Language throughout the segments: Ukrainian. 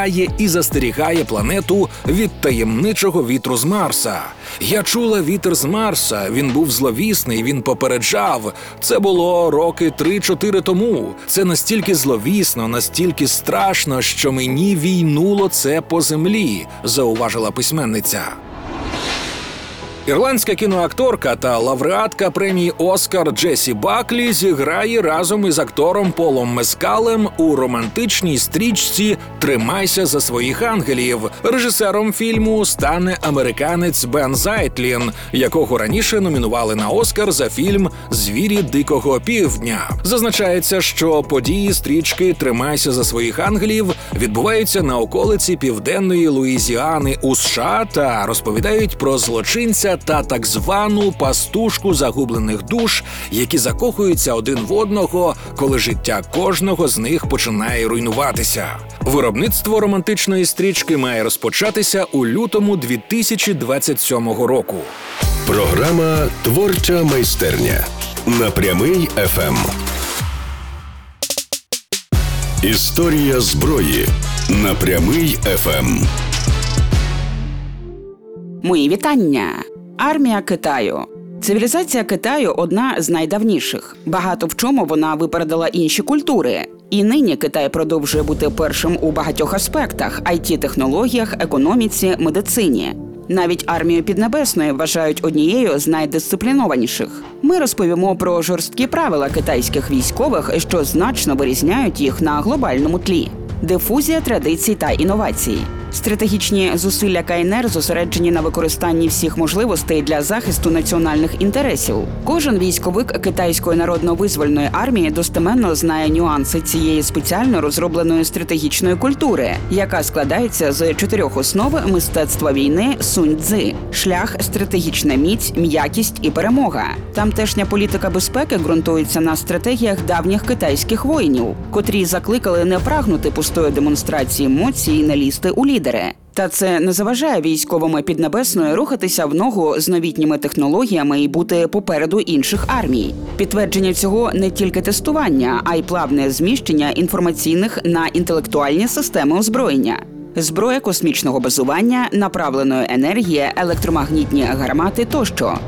лякає і застерігає планету від таємничого вітру з Марса. «Я чула вітер з Марса, він був зловісний, він попереджав. Це було роки 3-4 тому. Це настільки зловісно, настільки страшно, що мені війнуло це по землі», – зауважила письменниця. Ірландська кіноакторка та лауреатка премії «Оскар» Джесі Баклі зіграє разом із актором Полом Мескалем у романтичній стрічці «Тримайся за своїх ангелів». Режисером фільму стане американець Бен Зайтлін, якого раніше номінували на «Оскар» за фільм «Звірі Дикого Півдня». Зазначається, що події стрічки «Тримайся за своїх ангелів» відбуваються на околиці південної Луїзіани у США та розповідають про злочинця та так звану пастушку загублених душ, які закохуються один в одного, коли життя кожного з них починає руйнуватися. Виробництво романтичної стрічки має розпочатися у лютому 2027 року. Програма «Творча майстерня» на Прямий ФМ. Історія зброї на Прямий ФМ. Мої вітання! Армія Китаю. Цивілізація Китаю – одна з найдавніших. Багато в чому вона випередила інші культури. І нині Китай продовжує бути першим у багатьох аспектах – IT-технологіях, економіці, медицині. Навіть армію Піднебесної вважають однією з найдисциплінованіших. Ми розповімо про жорсткі правила китайських військових, що значно вирізняють їх на глобальному тлі. Дифузія традицій та інновацій. Стратегічні зусилля КНР зосереджені на використанні всіх можливостей для захисту національних інтересів. Кожен військовик Китайської народно-визвольної армії достеменно знає нюанси цієї спеціально розробленої стратегічної культури, яка складається з 4 основ мистецтва війни Сунь-Цзи – шлях, стратегічна міць, м'якість і перемога. Тамтешня політика безпеки ґрунтується на стратегіях давніх китайських воїнів, котрі закликали не прагнути пустої демонстрації емоцій і не лізти у лідери. Та це не заважає військовим Піднебесної рухатися в ногу з новітніми технологіями і бути попереду інших армій. Підтвердження цього не тільки тестування, а й плавне зміщення інформаційних на інтелектуальні системи озброєння. Зброя космічного базування, направленої енергії, електромагнітні гармати тощо.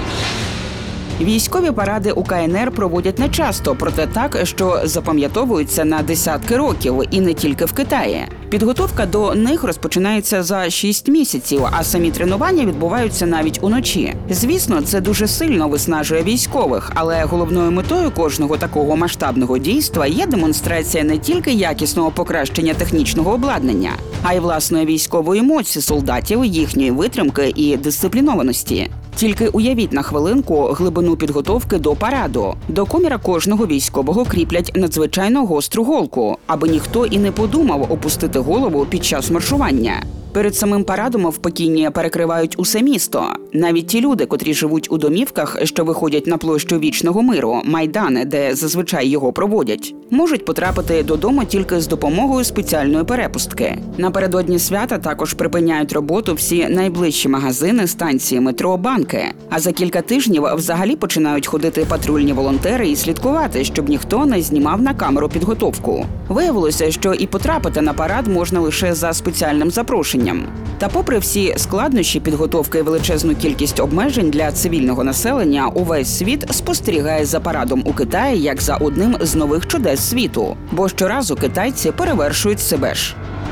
Військові паради у КНР проводять нечасто, проте так, що запам'ятовуються на десятки років, і не тільки в Китаї. Підготовка до них розпочинається за 6 місяців, а самі тренування відбуваються навіть уночі. Звісно, це дуже сильно виснажує військових, але головною метою кожного такого масштабного дійства є демонстрація не тільки якісного покращення технічного обладнання, а й власної військової моці солдатів, їхньої витримки і дисциплінованості. Тільки уявіть на хвилинку глибину підготовки до параду. До коміра кожного військового кріплять надзвичайно гостру голку, аби ніхто і не подумав опустити голову під час маршування. Перед самим парадом впокійні перекривають усе місто. Навіть ті люди, котрі живуть у домівках, що виходять на площу Вічного миру, Майдан, де зазвичай його проводять, можуть потрапити додому тільки з допомогою спеціальної перепустки. Напередодні свята також припиняють роботу всі найближчі магазини, станції метро, банки. А за кілька тижнів взагалі починають ходити патрульні волонтери і слідкувати, щоб ніхто не знімав на камеру підготовку. Виявилося, що і потрапити на парад можна лише за спеціальним запрошенням. Та попри всі складнощі підготовки і величезну кількість обмежень для цивільного населення, увесь світ спостерігає за парадом у Китаї як за одним з нових чудес світу. Бо щоразу китайці перевершують себе ж.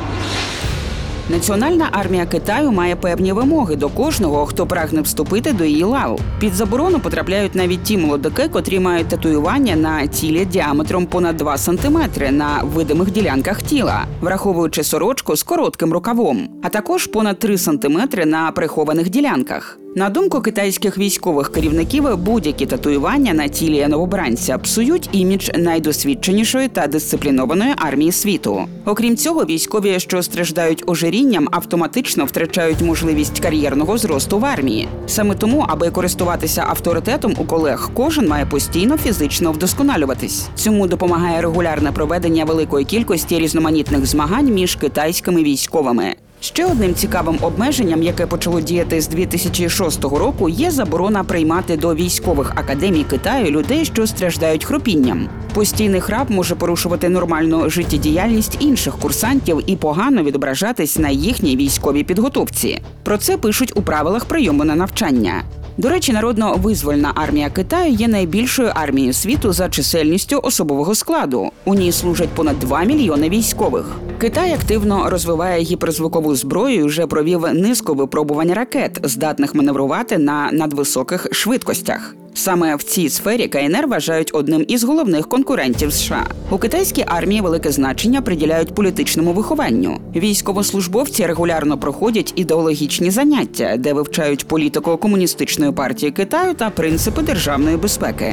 Національна армія Китаю має певні вимоги до кожного, хто прагне вступити до її лав. Під заборону потрапляють навіть ті молодики, котрі мають татуювання на тілі діаметром понад 2 сантиметри на видимих ділянках тіла, враховуючи сорочку з коротким рукавом, а також понад 3 сантиметри на прихованих ділянках. На думку китайських військових керівників, будь-які татуювання на тілі новобранця псують імідж найдосвідченішої та дисциплінованої армії світу. Окрім цього, військові, що страждають ожирінням, автоматично втрачають можливість кар'єрного зросту в армії. Саме тому, аби користуватися авторитетом у колег, кожен має постійно фізично вдосконалюватись. Цьому допомагає регулярне проведення великої кількості різноманітних змагань між китайськими військовими. Ще одним цікавим обмеженням, яке почало діяти з 2006 року, є заборона приймати до військових академій Китаю людей, що страждають хропінням. Постійний храп може порушувати нормальну життєдіяльність інших курсантів і погано відображатись на їхній військовій підготовці. Про це пишуть у правилах прийому на навчання. До речі, Народно-визвольна армія Китаю є найбільшою армією світу за чисельністю особового складу. У ній служать понад 2 мільйони військових. Китай активно розвиває гіперзвукову зброю і вже провів низку випробувань ракет, здатних маневрувати на надвисоких швидкостях. Саме в цій сфері КНР вважають одним із головних конкурентів США. У китайській армії велике значення приділяють політичному вихованню. Військовослужбовці регулярно проходять ідеологічні заняття, де вивчають політику Комуністичної партії Китаю та принципи державної безпеки.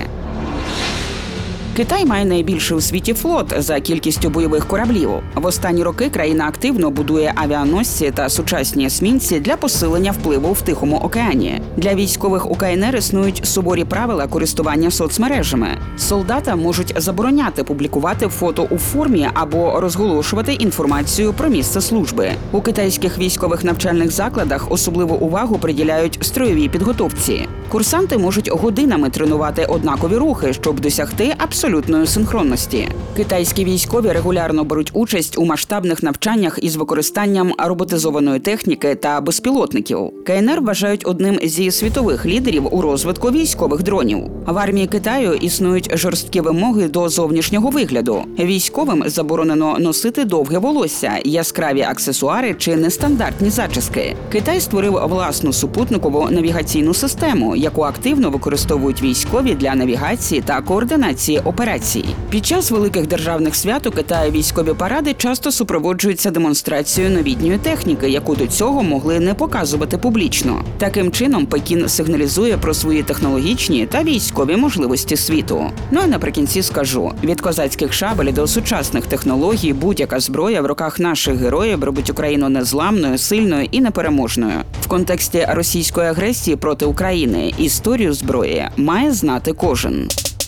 Китай має найбільший у світі флот за кількістю бойових кораблів. В останні роки країна активно будує авіаносці та сучасні есмінці для посилення впливу в Тихому океані. Для військових у КНР існують суворі правила користування соцмережами. Солдатам можуть забороняти публікувати фото у формі або розголошувати інформацію про місце служби. У китайських військових навчальних закладах особливу увагу приділяють строєвій підготовці. Курсанти можуть годинами тренувати однакові рухи, щоб досягти абсолютної синхронності. Китайські військові регулярно беруть участь у масштабних навчаннях із використанням роботизованої техніки та безпілотників. КНР вважають одним зі світових лідерів у розвитку військових дронів. В армії Китаю існують жорсткі вимоги до зовнішнього вигляду. Військовим заборонено носити довге волосся, яскраві аксесуари чи нестандартні зачіски. Китай створив власну супутникову навігаційну систему, яку активно використовують військові для навігації та координації операцій. Під час великих державних свят у Китаї військові паради часто супроводжуються демонстрацією новітньої техніки, яку до цього могли не показувати публічно. Таким чином, Пекін сигналізує про свої технологічні та військові можливості світу. Ну і наприкінці скажу, від козацьких шабель до сучасних технологій будь-яка зброя в руках наших героїв робить Україну незламною, сильною і непереможною. В контексті російської агресії проти України історію зброї має знати кожен.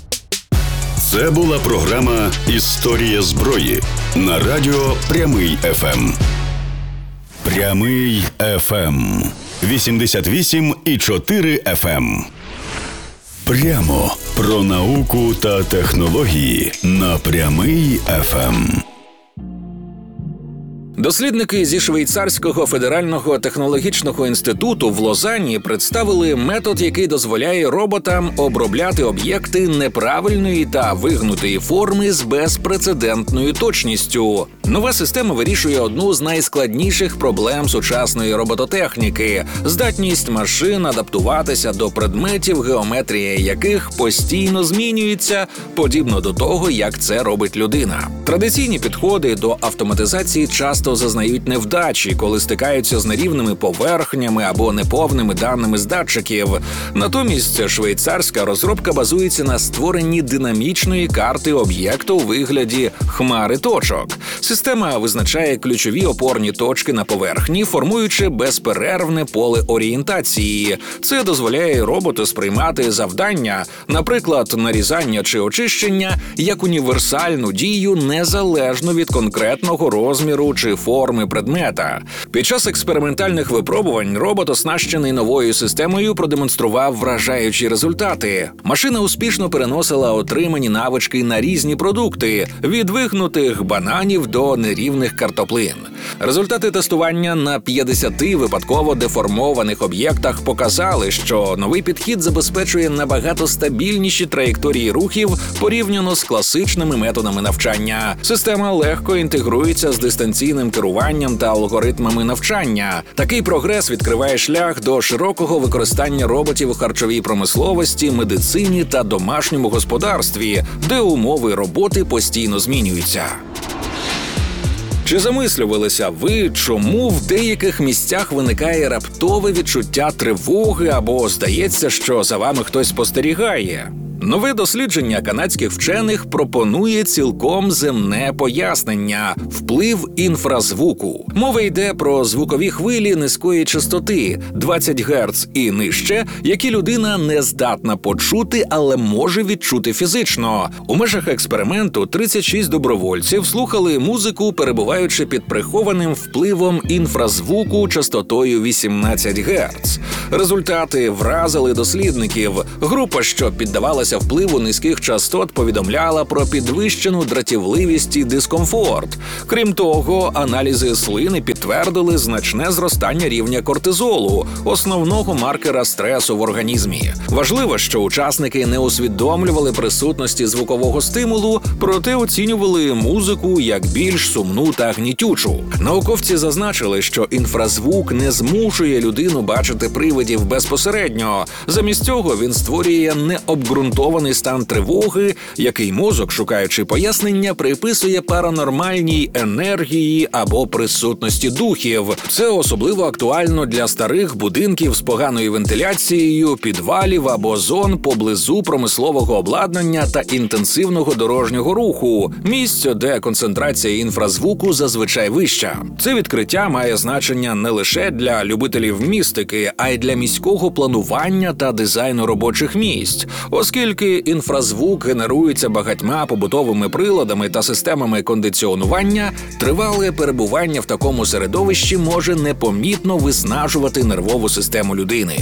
Це була програма «Історія зброї» на радіо «Прямий ФМ». «Прямий ФМ» 88,4 FM. Прямо про науку та технології на «Прямий ФМ». Дослідники зі Швейцарського федерального технологічного інституту в Лозанні представили метод, який дозволяє роботам обробляти об'єкти неправильної та вигнутої форми з безпрецедентною точністю. Нова система вирішує одну з найскладніших проблем сучасної робототехніки – здатність машин адаптуватися до предметів, геометрія яких постійно змінюється, подібно до того, як це робить людина. Традиційні підходи до автоматизації часто зазнають невдачі, коли стикаються з нерівними поверхнями або неповними даними з датчиків. Натомість швейцарська розробка базується на створенні динамічної карти об'єкту у вигляді хмари точок. Система визначає ключові опорні точки на поверхні, формуючи безперервне поле орієнтації. Це дозволяє роботу сприймати завдання, наприклад, нарізання чи очищення, як універсальну дію незалежно від конкретного розміру чи форми предмета. Під час експериментальних випробувань робот, оснащений новою системою, продемонстрував вражаючі результати. Машина успішно переносила отримані навички на різні продукти – від вигнутих бананів до нерівних картоплин. Результати тестування на 50 випадково деформованих об'єктах показали, що новий підхід забезпечує набагато стабільніші траєкторії рухів порівняно з класичними методами навчання. Система легко інтегрується з дистанційним керуванням та алгоритмами навчання. Такий прогрес відкриває шлях до широкого використання роботів у харчовій промисловості, медицині та домашньому господарстві, де умови роботи постійно змінюються. Чи замислювалися ви, чому в деяких місцях виникає раптове відчуття тривоги або здається, що за вами хтось спостерігає? Нове дослідження канадських вчених пропонує цілком земне пояснення – вплив інфразвуку. Мова йде про звукові хвилі низької частоти – 20 Гц і нижче, які людина не здатна почути, але може відчути фізично. У межах експерименту 36 добровольців слухали музику, перебуваючи під прихованим впливом інфразвуку частотою 18 Гц. Результати вразили дослідників. Група, що піддавалася впливу низьких частот, повідомляла про підвищену дратівливість і дискомфорт. Крім того, аналізи слини підтвердили значне зростання рівня кортизолу, основного маркера стресу в організмі. Важливо, що учасники не усвідомлювали присутності звукового стимулу, проте оцінювали музику як більш сумну та гнітючу. Науковці зазначили, що інфразвук не змушує людину бачити привидів безпосередньо. Замість цього він створює необґрунтований стан тривоги, який мозок, шукаючи пояснення, приписує паранормальній енергії або присутності духів. Це особливо актуально для старих будинків з поганою вентиляцією, підвалів або зон поблизу промислового обладнання та інтенсивного дорожнього руху, місць, де концентрація інфразвуку зазвичай вища. Це відкриття має значення не лише для любителів містики, а й для міського планування та дизайну робочих місць, оскільки інфразвук генерується багатьма побутовими приладами та системами кондиціонування, тривале перебування в такому середовищі може непомітно виснажувати нервову систему людини.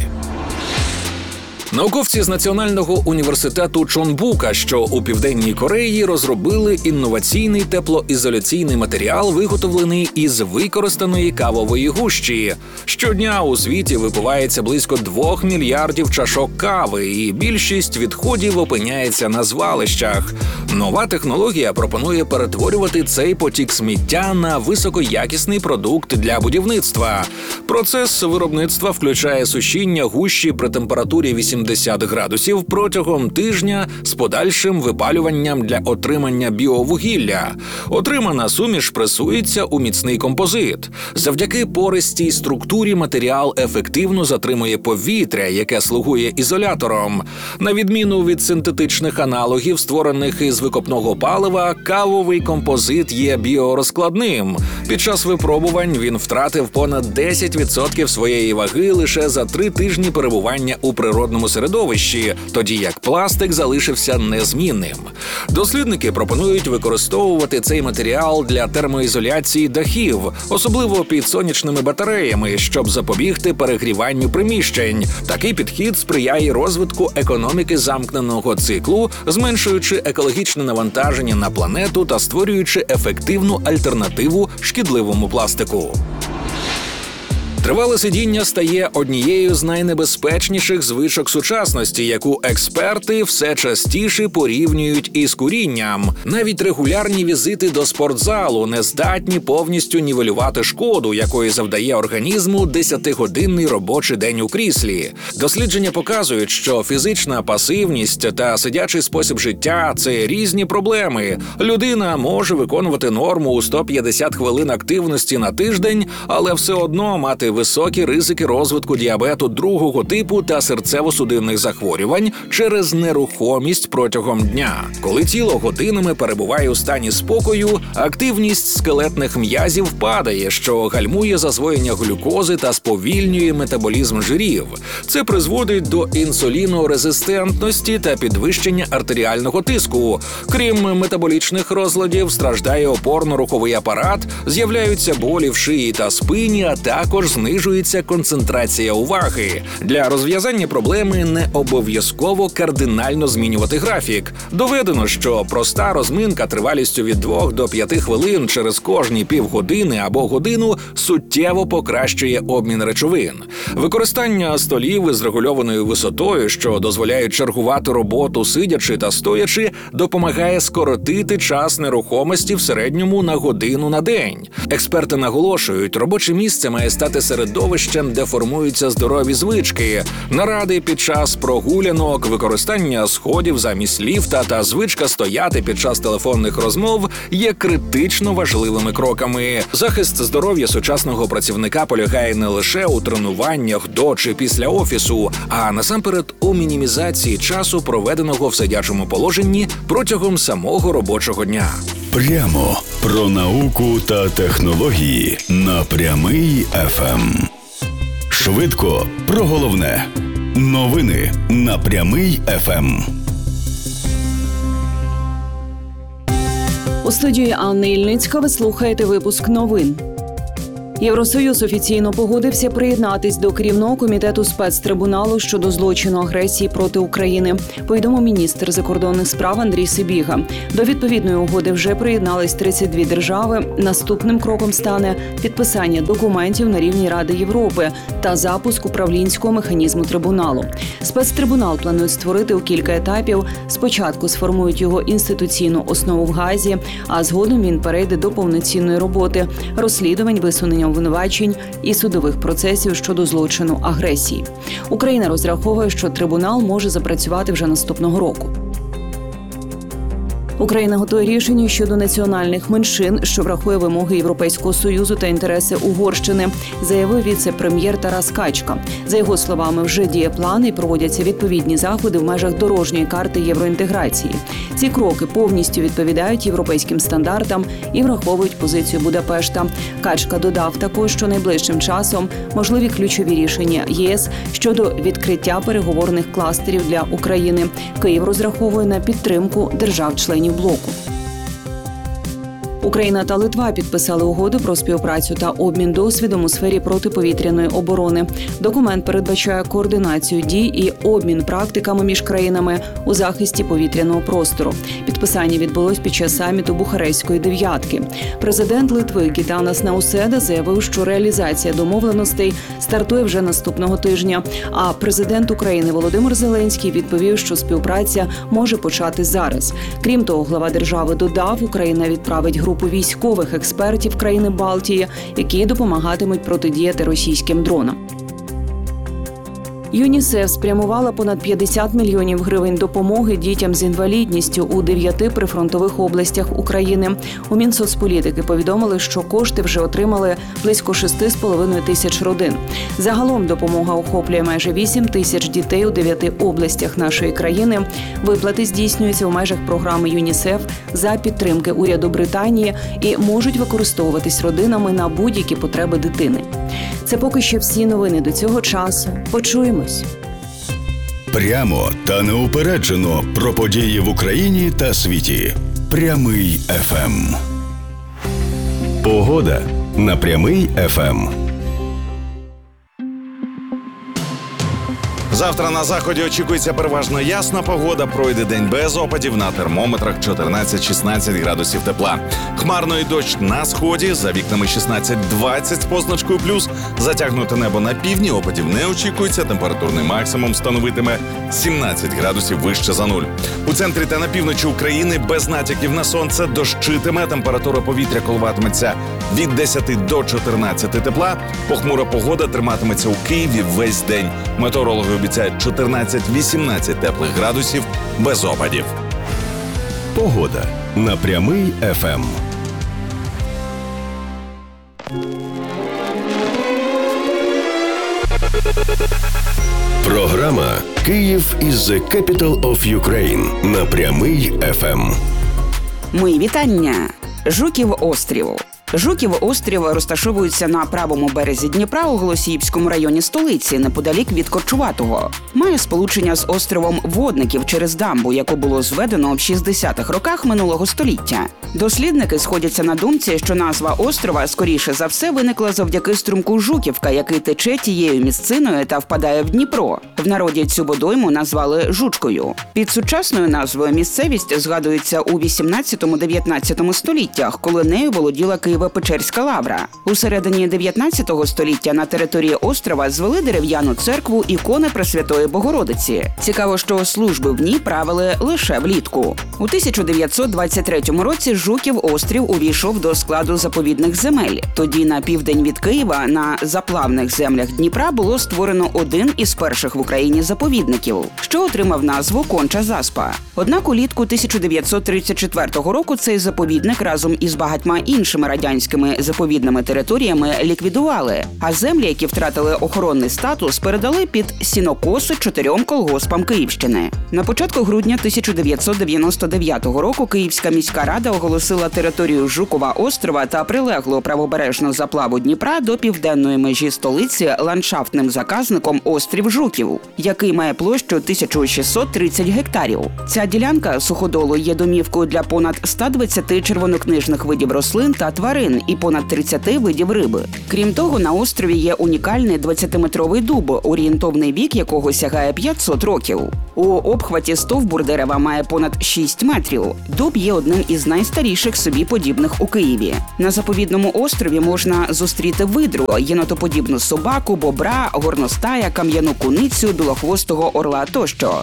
Науковці з Національного університету Чонбука, що у Південній Кореї, розробили інноваційний теплоізоляційний матеріал, виготовлений із використаної кавової гущі. Щодня у світі випивається близько 2 мільярдів чашок кави, і більшість відходів опиняється на звалищах. Нова технологія пропонує перетворювати цей потік сміття на високоякісний продукт для будівництва. Процес виробництва включає сушіння гущі при температурі 80 градусів протягом тижня з подальшим випалюванням для отримання біовугілля. Отримана суміш пресується у міцний композит. Завдяки пористій структурі матеріал ефективно затримує повітря, яке слугує ізолятором. На відміну від синтетичних аналогів, створених із викопного палива, кавовий композит є біорозкладним. Під час випробувань він втратив понад 10% своєї ваги лише за 3 тижні перебування у природному середовищі, тоді як пластик залишився незмінним. Дослідники пропонують використовувати цей матеріал для термоізоляції дахів, особливо під сонячними батареями, щоб запобігти перегріванню приміщень. Такий підхід сприяє розвитку економіки замкненого циклу, зменшуючи екологічне навантаження на планету та створюючи ефективну альтернативу шкідливому пластику. Тривале сидіння стає однією з найнебезпечніших звичок сучасності, яку експерти все частіше порівнюють із курінням. Навіть регулярні візити до спортзалу не здатні повністю нівелювати шкоду, якої завдає організму 10-годинний робочий день у кріслі. Дослідження показують, що фізична пасивність та сидячий спосіб життя – це різні проблеми. Людина може виконувати норму у 150 хвилин активності на тиждень, але все одно мати високі ризики розвитку діабету 2-го типу та серцево-судинних захворювань через нерухомість протягом дня. Коли тіло годинами перебуває у стані спокою, активність скелетних м'язів падає, що гальмує засвоєння глюкози та сповільнює метаболізм жирів. Це призводить до інсулінорезистентності та підвищення артеріального тиску. Крім метаболічних розладів, страждає опорно-руховий апарат, з'являються болі в шиї та спині, а також знижується концентрація уваги. Для розв'язання проблеми не обов'язково кардинально змінювати графік. Доведено, що проста розминка тривалістю від 2 до 5 хвилин через кожні півгодини або годину суттєво покращує обмін речовин. Використання столів із регульованою висотою, що дозволяють чергувати роботу сидячи та стоячи, допомагає скоротити час нерухомості в середньому на годину на день. Експерти наголошують, робоче місце має стати середовищем, де формуються здорові звички. Наради під час прогулянок, використання сходів замість ліфта та звичка стояти під час телефонних розмов є критично важливими кроками. Захист здоров'я сучасного працівника полягає не лише у тренуваннях до чи після офісу, а насамперед у мінімізації часу, проведеного в сидячому положенні протягом самого робочого дня. Прямо про науку та технології на Прямий ФМ. Швидко про головне. Новини на Прямий ФМ. У студії Анни Ільницька ви слухаєте випуск новин. Євросоюз офіційно погодився приєднатись до керівного комітету спецтрибуналу щодо злочину агресії проти України, повідомив міністр закордонних справ Андрій Сибіга. До відповідної угоди вже приєднались 32 держави. Наступним кроком стане підписання документів на рівні Ради Європи та запуск управлінського механізму трибуналу. Спецтрибунал планують створити у кілька етапів. Спочатку сформують його інституційну основу в Гаазі, а згодом він перейде до повноцінної роботи, розслідувань, висунення обвинувачень і судових процесів щодо злочину агресії. Україна розраховує, що трибунал може запрацювати вже наступного року. Україна готує рішення щодо національних меншин, що врахує вимоги Європейського Союзу та інтереси Угорщини, заявив віце-прем'єр Тарас Качка. За його словами, вже діє план і проводяться відповідні заходи в межах дорожньої карти євроінтеграції. Ці кроки повністю відповідають європейським стандартам і враховують позицію Будапешта. Качка додав також, що найближчим часом можливі ключові рішення ЄС щодо відкриття переговорних кластерів для України. Київ розраховує на підтримку держав-членів блоку. Україна та Литва підписали угоду про співпрацю та обмін досвідом у сфері протиповітряної оборони. Документ передбачає координацію дій і обмін практиками між країнами у захисті повітряного простору. Підписання відбулось під час саміту Бухарестської дев'ятки. Президент Литви Гітанас Науседа заявив, що реалізація домовленостей стартує вже наступного тижня. А президент України Володимир Зеленський відповів, що співпраця може почати зараз. Крім того, глава держави додав, Україна відправить групу військових експертів країни Балтії, які допомагатимуть протидіяти російським дронам. ЮНІСЕФ спрямувала понад 50 мільйонів гривень допомоги дітям з інвалідністю у 9 прифронтових областях України. У Мінсоцполітики повідомили, що кошти вже отримали близько 6,5 тисяч родин. Загалом допомога охоплює майже 8 тисяч дітей у 9 областях нашої країни. Виплати здійснюються в межах програми ЮНІСЕФ за підтримки уряду Британії і можуть використовуватись родинами на будь-які потреби дитини. Це поки що всі новини до цього часу. Почуємось. Прямо та неупереджено про події в Україні та світі. Прямий ФМ. Погода на Прямий ФМ. Завтра на заході очікується переважно ясна погода, пройде день без опадів, на термометрах 14-16 градусів тепла. Хмарно і дощ на сході, за вікнами 16-20 з позначкою плюс. Затягнуте небо на півдні, опадів не очікується, температурний максимум становитиме 17 градусів вище за нуль. У центрі та на півночі України без натяків на сонце дощитиме, температура повітря коливатиметься від 10 до 14 тепла. Похмура погода триматиметься у Києві весь день. Метеорологи обіцяють 14-18 теплих градусів без опадів. Погода на Прямий ФМ. Програма «Київ is the capital of Ukraine» на Прямий ФМ. Мої вітання! Жуків острів. Жуків острів розташовується на правому березі Дніпра у Голосіївському районі столиці, неподалік від Корчуватого. Має сполучення з островом Водників через дамбу, яку було зведено в 60-х роках минулого століття. Дослідники сходяться на думці, що назва острова, скоріше за все, виникла завдяки струмку Жуківка, який тече тією місциною та впадає в Дніпро. В народі цю водойму назвали Жучкою. Під сучасною назвою місцевість згадується у 18-19 століттях, коли нею володіла Києво Києво-Печерська лавра. У середині 19 століття на території острова звели дерев'яну церкву ікони Пресвятої Богородиці. Цікаво, що служби в ній правили лише влітку. У 1923 році Жуків-острів увійшов до складу заповідних земель. Тоді на південь від Києва, на заплавних землях Дніпра, було створено один із перших в Україні заповідників, що отримав назву Конча Заспа. Однак улітку 1934 року цей заповідник разом із багатьма іншими радянськими заповідними територіями ліквідували, а землі, які втратили охоронний статус, передали під сінокоси 4 колгоспам Київщини. На початку грудня 1999 року Київська міська рада оголосила територію Жукова-острова та прилеглу правобережну заплаву Дніпра до південної межі столиці ландшафтним заказником острів Жуків, який має площу 1630 гектарів. Ця ділянка суходолу є домівкою для понад 120 червонокнижних видів рослин та тварин і понад 30 видів риби. Крім того, на острові є унікальний 20-метровий дуб, орієнтовний вік якого сягає 500 років. У обхваті стовбур дерева має понад 6 метрів. Дуб є одним із найстаріших собі подібних у Києві. На заповідному острові можна зустріти видру, єнотоподібну собаку, бобра, горностая, кам'яну куницю, білохвостого орла тощо.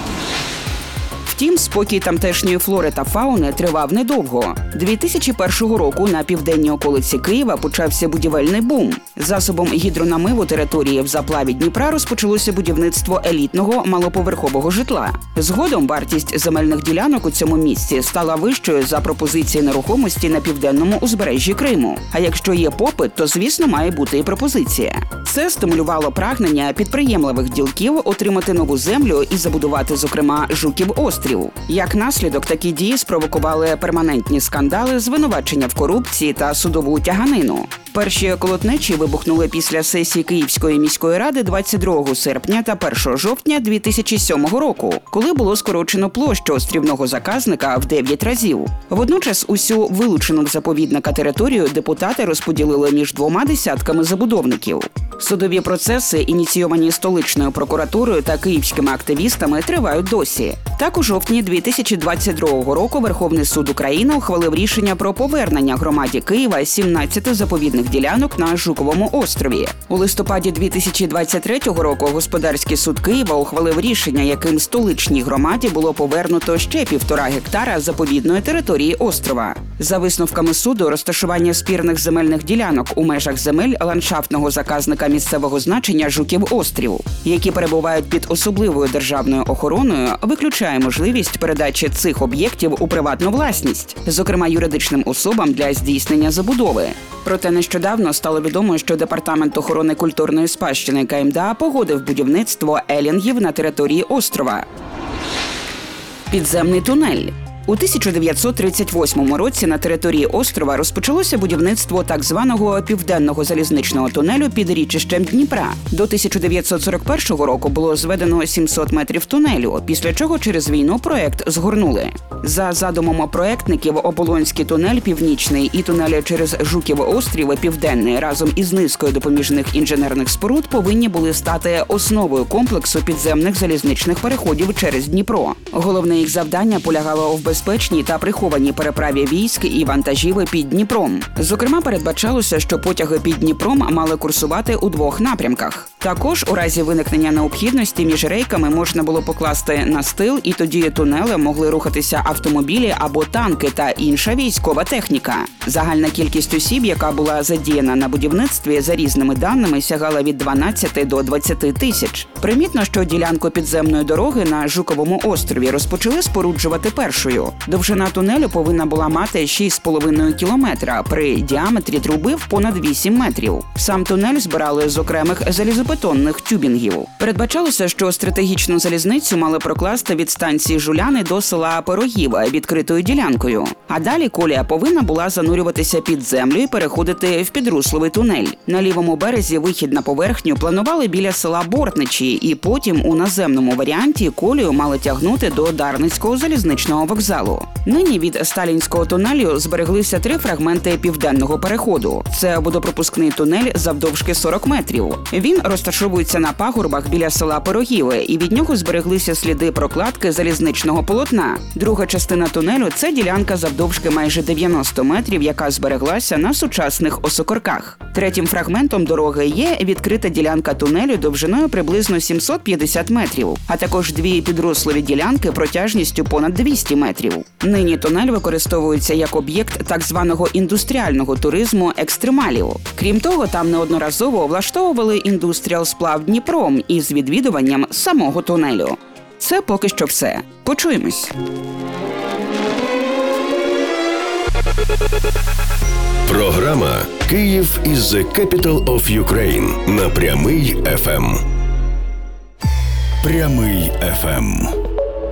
Втім, спокій тамтешньої флори та фауни тривав недовго. 2001 року на південній околиці Києва почався будівельний бум. Засобом гідронамиву території в заплаві Дніпра розпочалося будівництво елітного малоповерхового житла. Згодом вартість земельних ділянок у цьому місці стала вищою за пропозиції нерухомості на південному узбережжі Криму. А якщо є попит, то, звісно, має бути і пропозиція. Це стимулювало прагнення підприємливих ділків отримати нову землю і забудувати, зокрема, Жуків-острів. Як наслідок, такі дії спровокували перманентні скандали, звинувачення в корупції та судову тяганину. Перші колотнечі вибухнули після сесії Київської міської ради 22 серпня та 1 жовтня 2007 року, коли було скорочено площу острівного заказника в 9 разів. Водночас усю вилучену з заповідника територію депутати розподілили між 2 десятками забудовників. Судові процеси, ініційовані столичною прокуратурою та київськими активістами, тривають досі. Так, у жовтні 2022 року Верховний суд України ухвалив рішення про повернення громаді Києва 17 заповідних ділянок на Жуковому острові. У листопаді 2023 року Господарський суд Києва ухвалив рішення, яким столичній громаді було повернуто ще 1,5 гектара заповідної території острова. За висновками суду, розташування спірних земельних ділянок у межах земель ландшафтного заказника місцевого значення Жуків-острів, які перебувають під особливою державною охороною, виключає можливість передачі цих об'єктів у приватну власність, зокрема юридичним особам для здійснення забудови. Проте нещодавно стало відомо, що Департамент охорони культурної спадщини КМДА погодив будівництво елінгів на території острова. Підземний тунель. У 1938 році на території острова розпочалося будівництво так званого південного залізничного тунелю під річищем Дніпра. До 1941 року було зведено 700 метрів тунелю, після чого через війну проект згорнули. За задумом проектників, Оболонський тунель північний і тунелі через Жуків-острів південний разом із низкою допоміжних інженерних споруд повинні були стати основою комплексу підземних залізничних переходів через Дніпро. Головне їх завдання полягало в безпечній та прихованій переправі військ і вантажів під Дніпром. Зокрема, передбачалося, що потяги під Дніпром мали курсувати у 2 напрямках. Також у разі виникнення необхідності між рейками можна було покласти настил, і тоді тунелем могли рухатися автомобілі або танки та інша військова техніка. Загальна кількість осіб, яка була задіяна на будівництві, за різними даними сягала від 12 до 20 тисяч. Примітно, що ділянку підземної дороги на Жуковому острові розпочали споруджувати першою. Довжина тунелю повинна була мати 6,5 кілометра при діаметрі труби в понад 8 метрів. Сам тунель збирали з окремих залізобетонних тюбінгів. Передбачалося, що стратегічну залізницю мали прокласти від станції Жуляни до села Пирогів відкритою ділянкою. А далі колія повинна була занурюватися під землю і переходити в підрусловий тунель. На лівому березі вихід на поверхню планували біля села Бортничі, і потім у наземному варіанті колію мали тягнути до Дарницького залізничного вокзалу. вокзалу. Нині від Сталінського тунелю збереглися 3 фрагменти південного переходу. Це водопропускний тунель завдовжки 40 метрів. Він розташовується на пагорбах біля села Пирогіве, і від нього збереглися сліди прокладки залізничного полотна. Друга частина тунелю – це ділянка завдовжки майже 90 метрів, яка збереглася на сучасних осокорках. Третім фрагментом дороги є відкрита ділянка тунелю довжиною приблизно 750 метрів, а також 2 підруслові ділянки протяжністю понад 200 метрів. Нині тунель використовується як об'єкт так званого індустріального туризму екстремалів. Крім того, там неодноразово влаштовували індустріал-сплав Дніпром із відвідуванням самого тунелю. Це поки що все. Почуємось. Програма «Київ is the capital of Ukraine» на Прямий ФМ. Прямий ФМ.